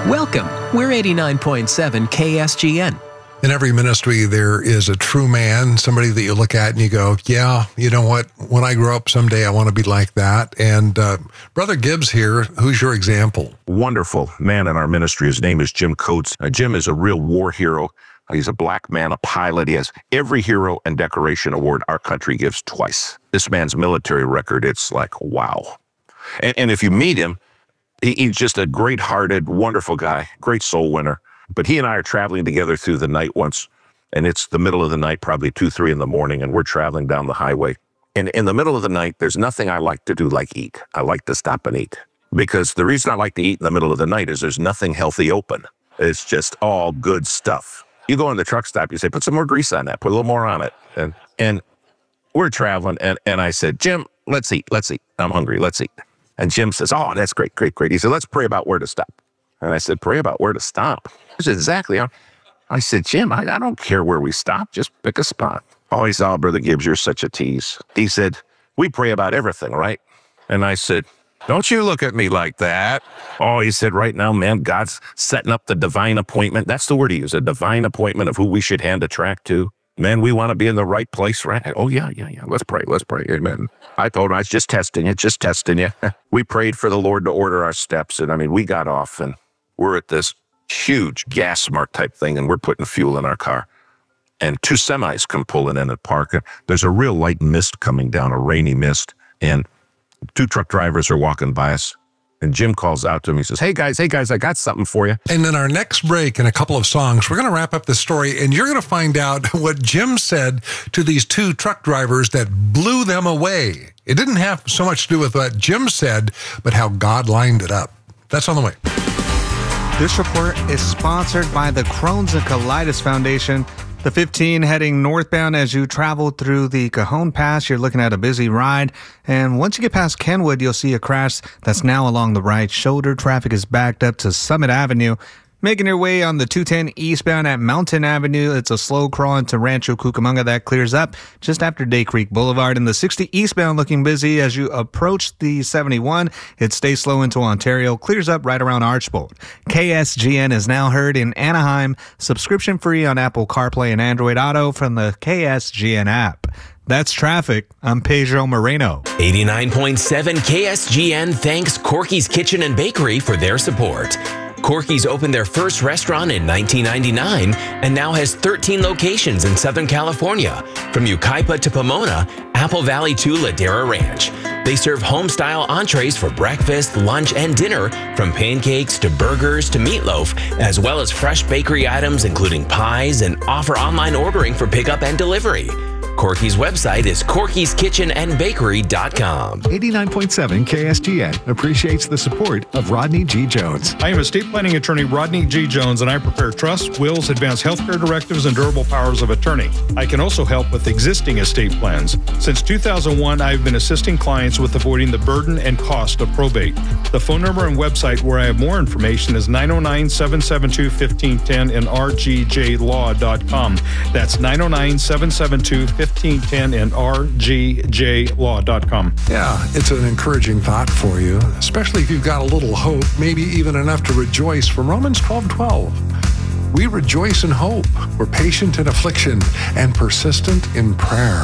Welcome. We're 89.7 KSGN. In every ministry, there is a true man, somebody that you look at and you go, yeah, you know what? When I grow up someday, I want to be like that. And Brother Gibbs here, who's your example? Wonderful man in our ministry. His name is Jim Coates. Jim is a real war hero. He's a black man, a pilot. He has every hero and decoration award our country gives twice. This man's military record, it's like, wow. And if you meet him, he's just a great-hearted, wonderful guy, great soul winner. But he and I are traveling together through the night once, and it's the middle of the night, probably 2, 3 in the morning, and we're traveling down the highway. And in the middle of the night, there's nothing I like to do like eat. I like to stop and eat. Because the reason I like to eat in the middle of the night is there's nothing healthy open. It's just all good stuff. You go in the truck stop, you say, put some more grease on that, put a little more on it. And we're traveling, and I said, Jim, let's eat. I'm hungry, let's eat. And Jim says, oh, that's great. He said, let's pray about where to stop. And I said, pray about where to stop? He said, exactly. I said, Jim, I don't care where we stop. Just pick a spot. Oh, he said, oh, Brother Gibbs, you're such a tease. He said, we pray about everything, right? And I said, don't you look at me like that. Oh, he said, right now, man, God's setting up the divine appointment. That's the word he used, a divine appointment of who we should hand a tract to. Man, we want to be in the right place, right? Oh, yeah. Let's pray. Amen. I told him, I was just testing you. We prayed for the Lord to order our steps. And I mean, we got off and we're at this huge gas smart type thing and we're putting fuel in our car. And 2 semis come pulling in at park. There's a real light mist coming down, a rainy mist. And 2 truck drivers are walking by us. And Jim calls out to him. He says, hey guys, I got something for you. And in our next break and a couple of songs, we're going to wrap up the story and you're going to find out what Jim said to these 2 truck drivers that blew them away. It didn't have so much to do with what Jim said, but how God lined it up. That's on the way. This report is sponsored by the Crohn's and Colitis Foundation. The 15 heading northbound as you travel through the Cajon Pass. You're looking at a busy ride. And once you get past Kenwood, you'll see a crash that's now along the right shoulder. Traffic is backed up to Summit Avenue. Making your way on the 210 eastbound at Mountain Avenue, it's a slow crawl into Rancho Cucamonga that clears up just after Day Creek Boulevard. And the 60 eastbound looking busy as you approach the 71. It stays slow into Ontario, clears up right around Archbold. KSGN is now heard in Anaheim, subscription free on Apple CarPlay and Android Auto from the KSGN app. That's traffic. I'm Pedro Moreno. 89.7 KSGN thanks Corky's Kitchen and Bakery for their support. Corky's opened their first restaurant in 1999 and now has 13 locations in Southern California, from Yucaipa to Pomona, Apple Valley to Ladera Ranch. They serve home-style entrees for breakfast, lunch, and dinner, from pancakes to burgers to meatloaf, as well as fresh bakery items including pies, and offer online ordering for pickup and delivery. Corky's website is corkyskitchenandbakery.com. 89.7 KSGN appreciates the support of Rodney G. Jones. I am estate planning attorney Rodney G. Jones, and I prepare trusts, wills, advanced healthcare directives, and durable powers of attorney. I can also help with existing estate plans. Since 2001, I've been assisting clients with avoiding the burden and cost of probate. The phone number and website where I have more information is 909-772-1510 and rgjlaw.com. That's 909-772-1510 and rgjlaw.com. Yeah, it's an encouraging thought for you, especially if you've got a little hope, maybe even enough to rejoice, from Romans 12:12. We rejoice in hope. We're patient in affliction and persistent in prayer.